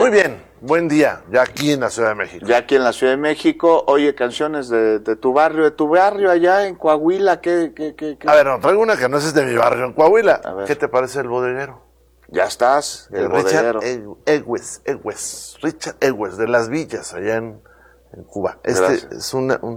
Muy bien, buen día, ya aquí en la Ciudad de México. Ya aquí en la Ciudad de México, oye, canciones de tu barrio allá en Coahuila, ¿qué? A ver, no, traigo una que no es de mi barrio en Coahuila. ¿Qué te parece El Bodeguero? Ya estás, El Bodeguero. Richard Egues, de Las Villas, allá en Cuba. Gracias. Es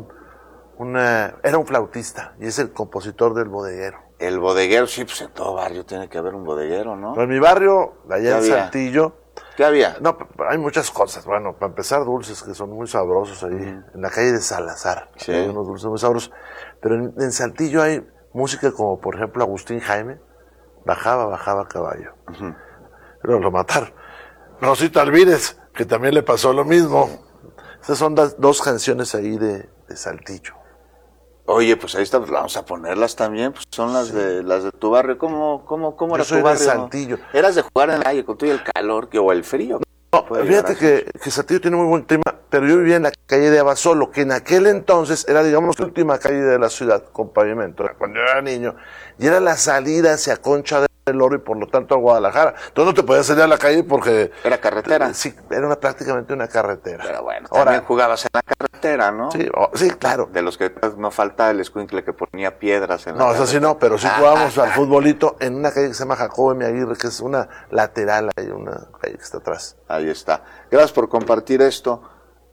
era un flautista y es el compositor del Bodeguero. El Bodeguero, sí, pues en todo barrio tiene que haber un bodeguero, ¿no? Pero en mi barrio, allá en Saltillo... ¿Qué había? No, hay muchas cosas. Bueno, para empezar, dulces que son muy sabrosos ahí, en la calle de Salazar. Sí. Hay unos dulces muy sabrosos. Pero en Saltillo hay música como, por ejemplo, Agustín Jaime, bajaba a caballo. Pero lo mataron. Rosita Alvírez, que también le pasó lo mismo. Esas son dos canciones ahí de Saltillo. Oye, pues ahí está, pues vamos a ponerlas también, pues son las de tu barrio. ¿Cómo era tu barrio? De Saltillo. ¿Eras de jugar en la calle con todo el calor o el frío? No, fíjate que Saltillo tiene muy buen clima, pero yo vivía en la calle de Abasolo, que en aquel entonces era, digamos, la última calle de la ciudad con pavimento, cuando yo era niño, y era la salida hacia Concha del Oro y por lo tanto a Guadalajara. Entonces no te podías salir a la calle porque... ¿Era carretera? Sí, era prácticamente una carretera. Pero bueno, también jugabas en la carretera, ¿no? Sí, claro. De los que no falta el escuincle que ponía piedras en la carretera. No, eso sí no, pero sí jugábamos al futbolito en una calle que se llama Jacobo M. Aguirre, que es una lateral, hay una calle que está atrás. Ahí está. Gracias por compartir esto,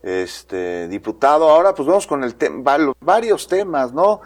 diputado. Ahora pues vamos con varios temas, ¿no?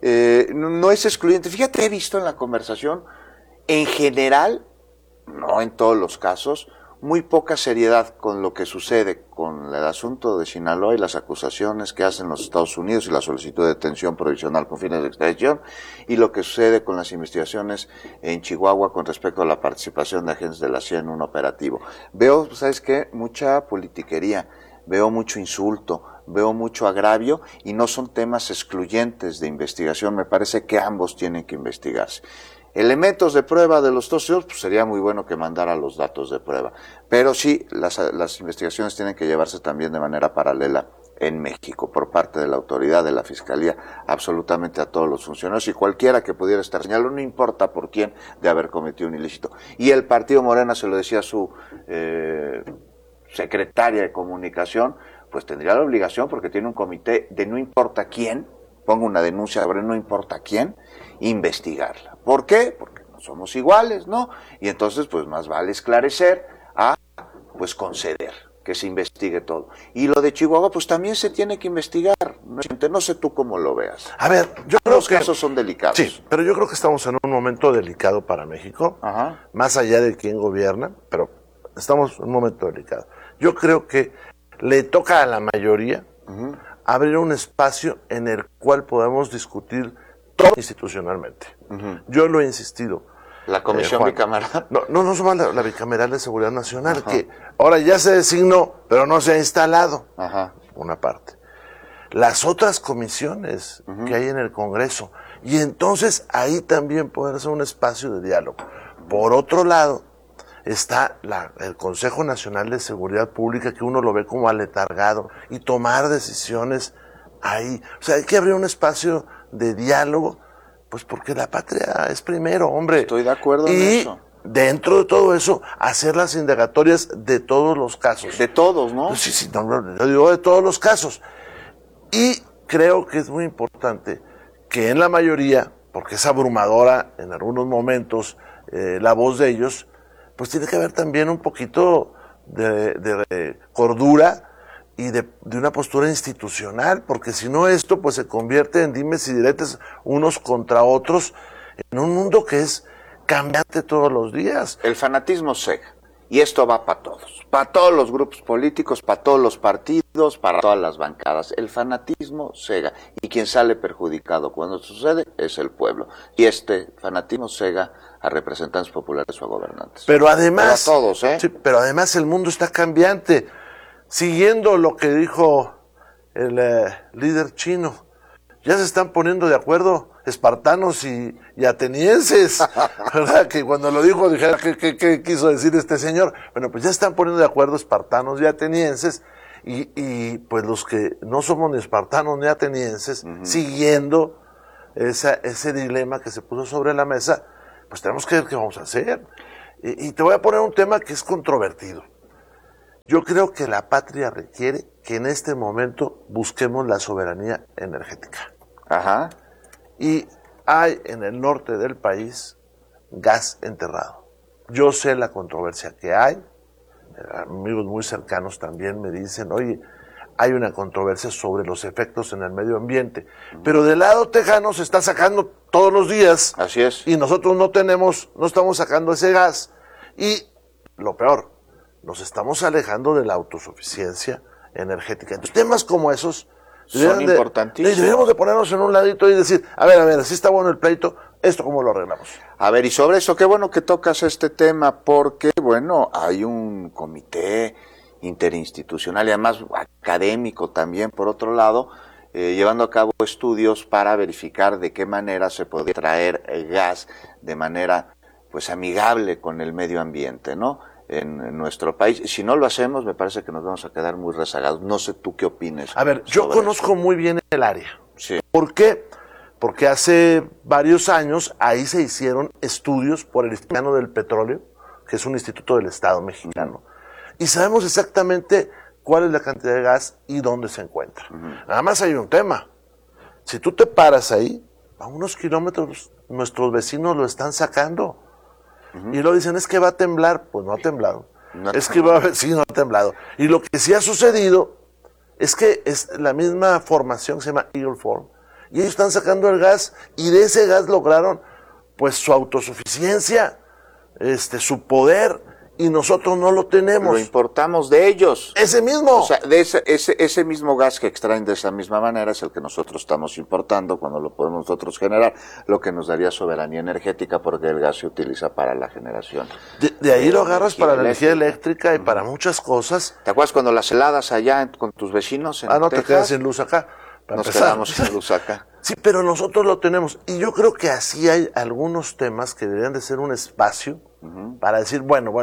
No es excluyente. Fíjate, he visto en la conversación, en general, no en todos los casos, muy poca seriedad con lo que sucede con el asunto de Sinaloa y las acusaciones que hacen los Estados Unidos y la solicitud de detención provisional con fines de extradición, y lo que sucede con las investigaciones en Chihuahua con respecto a la participación de agentes de la CIA en un operativo. Veo, ¿sabes qué? Mucha politiquería, veo mucho insulto, veo mucho agravio, y no son temas excluyentes de investigación. Me parece que ambos tienen que investigarse. Elementos de prueba de los dos, pues sería muy bueno que mandara los datos de prueba. Pero sí, las investigaciones tienen que llevarse también de manera paralela en México, por parte de la autoridad, de la Fiscalía, absolutamente a todos los funcionarios y cualquiera que pudiera estar señalado, no importa por quién, de haber cometido un ilícito. Y el partido Morena, se lo decía a su secretaria de comunicación, pues tendría la obligación, porque tiene un comité de no importa quién, ponga una denuncia sobre no importa quién, investigarla. ¿Por qué? Porque no somos iguales, ¿no? Y entonces, pues más vale esclarecer a, pues conceder, que se investigue todo. Y lo de Chihuahua, pues también se tiene que investigar. No sé tú cómo lo veas. A ver, yo creo que... Los casos son delicados. Sí, pero yo creo que estamos en un momento delicado para México, más allá de quién gobierna, pero estamos en un momento delicado. Yo creo que le toca a la mayoría abrir un espacio en el cual podamos discutir todo institucionalmente. Yo lo he insistido. ¿La comisión bicameral? No somos la bicameral de Seguridad Nacional, que ahora ya se designó, pero no se ha instalado. Una parte. Las otras comisiones que hay en el Congreso. Y entonces ahí también puede ser un espacio de diálogo. Por otro lado, está el Consejo Nacional de Seguridad Pública, que uno lo ve como aletargado, y tomar decisiones ahí. O sea, hay que abrir un espacio de diálogo, pues porque la patria es primero, hombre. Estoy de acuerdo en eso. Y dentro de todo eso, hacer las indagatorias de todos los casos. De todos, ¿no? Pues sí, yo digo de todos los casos. Y creo que es muy importante que en la mayoría, porque es abrumadora en algunos momentos la voz de ellos, pues tiene que haber también un poquito de cordura y de una postura institucional, porque si no esto pues se convierte en dimes y diretes unos contra otros en un mundo que es cambiante todos los días. El fanatismo cega, y esto va para todos los grupos políticos, para todos los partidos, para todas las bancadas. El fanatismo cega, y quien sale perjudicado cuando sucede es el pueblo, y este fanatismo cega a representantes populares o a gobernantes. Pero además, pero a todos, sí, pero además el mundo está cambiante. Siguiendo lo que dijo el líder chino, ya se están poniendo de acuerdo espartanos y atenienses, ¿verdad? Que cuando lo dijo, dijera, ¿qué quiso decir este señor? Bueno, pues ya están poniendo de acuerdo espartanos y atenienses, y pues los que no somos ni espartanos ni atenienses, siguiendo ese dilema que se puso sobre la mesa, pues tenemos que ver qué vamos a hacer. Y te voy a poner un tema que es controvertido. Yo creo que la patria requiere que en este momento busquemos la soberanía energética. Ajá. Y hay en el norte del país gas enterrado. Yo sé la controversia que hay. Amigos muy cercanos también me dicen, oye, hay una controversia sobre los efectos en el medio ambiente. Pero del lado tejano se está sacando todos los días. Así es. Y nosotros no estamos sacando ese gas. Y lo peor, nos estamos alejando de la autosuficiencia energética. Entonces, temas como esos son importantísimos. Deberíamos de ponernos en un ladito y decir, a ver, si está bueno el pleito, ¿esto cómo lo arreglamos? A ver, y sobre eso, qué bueno que tocas este tema, porque, bueno, hay un comité interinstitucional y además académico también, por otro lado, llevando a cabo estudios para verificar de qué manera se puede traer gas de manera, pues, amigable con el medio ambiente, ¿no? En nuestro país. Si no lo hacemos, me parece que nos vamos a quedar muy rezagados. No sé tú qué opines. A ver, yo conozco muy bien el área. Sí. ¿Por qué? Porque hace varios años ahí se hicieron estudios por el Instituto del Petróleo, que es un instituto del Estado mexicano, y sabemos exactamente cuál es la cantidad de gas y dónde se encuentra. Nada más hay un tema. Si tú te paras ahí, a unos kilómetros nuestros vecinos lo están sacando. Y luego dicen, es que va a temblar. Pues no ha temblado. Sí, no ha temblado. Y lo que sí ha sucedido es que es la misma formación que se llama Eagle Form. Y ellos están sacando el gas y de ese gas lograron pues su autosuficiencia, su poder, y nosotros no lo tenemos. Lo importamos de ellos. Ese mismo. O sea, de ese mismo gas que extraen de esa misma manera es el que nosotros estamos importando cuando lo podemos nosotros generar, lo que nos daría soberanía energética porque el gas se utiliza para la generación. De ahí lo agarras para la energía eléctrica y para muchas cosas. ¿Te acuerdas cuando las heladas allá con tus vecinos en no Texas? Te quedas sin luz acá. Nos quedamos sin luz acá. Sí, pero nosotros lo tenemos. Y yo creo que así hay algunos temas que deberían de ser un espacio para decir, bueno,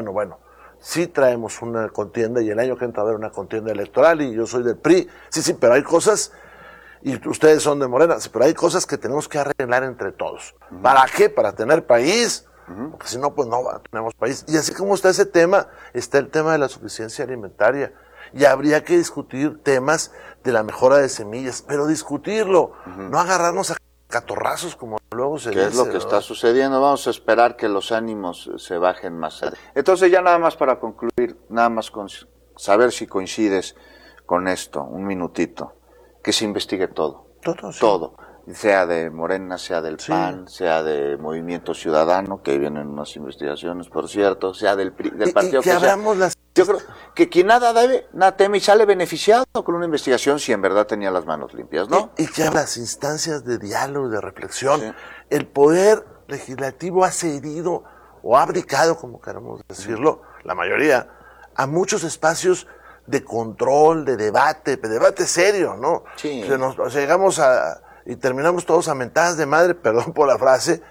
sí traemos una contienda y el año que entra a haber una contienda electoral y yo soy del PRI, sí, pero hay cosas, y ustedes son de Morena, sí, pero hay cosas que tenemos que arreglar entre todos. ¿Para qué? Para tener país, porque si no, pues no tenemos país. Y así como está ese tema, está el tema de la suficiencia alimentaria. Y habría que discutir temas de la mejora de semillas, pero discutirlo, no agarrarnos a catorrazos como luego se dice. ¿Qué es lo que está sucediendo? Vamos a esperar que los ánimos se bajen más. Entonces, ya nada más para concluir, nada más con saber si coincides con esto, un minutito, que se investigue todo. Todo, sí. Todo. Sea de Morena, sea del PAN, sea de Movimiento Ciudadano, que ahí vienen unas investigaciones, por cierto, sea del partido que abramos las... Yo creo que quien nada debe, nada teme y sale beneficiado con una investigación si en verdad tenía las manos limpias, ¿no? Y que las instancias de diálogo, de reflexión, sí. El poder legislativo ha cedido o ha abdicado, como queramos decirlo, la mayoría, a muchos espacios de control, de debate serio, ¿no? Sí. O sea, llegamos y terminamos todos a mentadas de madre, perdón por la frase,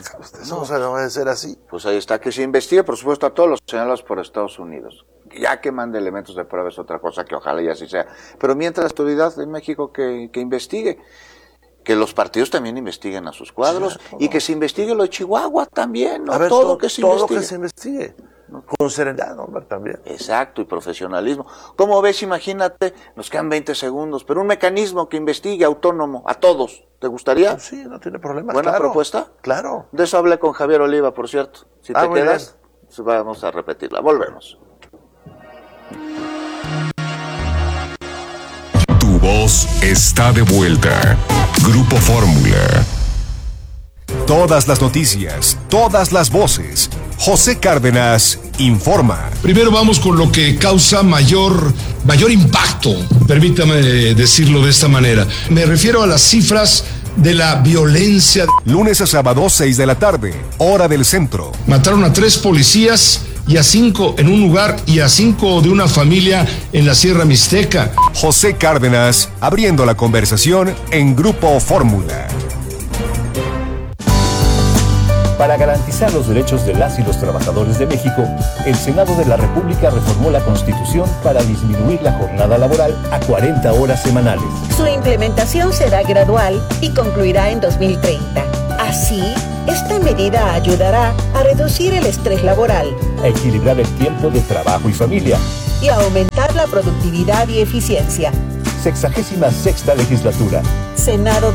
no debe ser así. Pues ahí está, que se investigue, por supuesto, a todos los señalados por Estados Unidos. Ya que mande elementos de prueba es otra cosa, que ojalá y así sea. Pero mientras la autoridad en México que investigue, que los partidos también investiguen a sus cuadros, sí, y que se investigue lo de Chihuahua también, ¿no? A ver, todo que se investigue. Con serenidad, hombre, también. Exacto, y profesionalismo. ¿Cómo ves? Imagínate, nos quedan 20 segundos, pero un mecanismo que investigue autónomo a todos. ¿Te gustaría? Pues sí, no tiene problema. ¿Buena propuesta? Claro. De eso hablé con Javier Oliva, por cierto. Si te quedas, vamos a repetirla. Volvemos. Tu voz está de vuelta. Grupo Fórmula. Todas las noticias, todas las voces. José Cárdenas informa. Primero vamos con lo que causa mayor impacto, permítame decirlo de esta manera. Me refiero a las cifras de la violencia. Lunes a sábado, 6 de la tarde, hora del centro. Mataron a 3 policías y a 5 en un lugar y a 5 de una familia en la Sierra Mixteca. José Cárdenas abriendo la conversación en Grupo Fórmula. Para garantizar los derechos de las y los trabajadores de México, el Senado de la República reformó la Constitución para disminuir la jornada laboral a 40 horas semanales. Su implementación será gradual y concluirá en 2030. Así, esta medida ayudará a reducir el estrés laboral, a equilibrar el tiempo de trabajo y familia y aumentar la productividad y eficiencia. 66ª legislatura. Senado